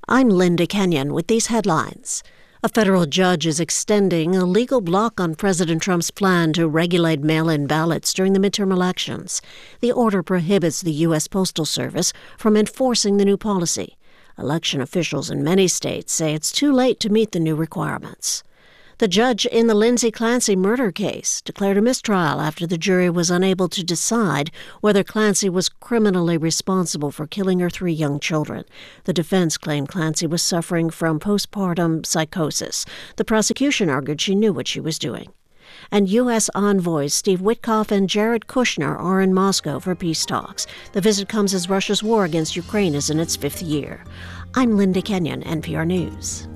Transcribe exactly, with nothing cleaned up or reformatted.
I'm Linda Kenyon with these headlines. A federal judge is extending a legal block on President Trump's plan to regulate mail-in ballots during the midterm elections. The order prohibits the U S. Postal Service from enforcing the new policy. Election officials in many states say it's too late to meet the new requirements. The judge in the Lindsay Clancy murder case declared a mistrial after the jury was unable to decide whether Clancy was criminally responsible for killing her three young children. The defense claimed Clancy was suffering from postpartum psychosis. The prosecution argued she knew what she was doing. And U S envoys Steve Witkoff and Jared Kushner are in Moscow for peace talks. The visit comes as Russia's war against Ukraine is in its fifth year. I'm Linda Kenyon, N P R News.